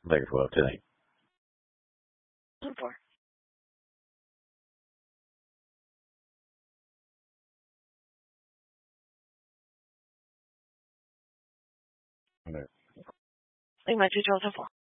Later 12 tonight. 4. Okay. 另外这周他4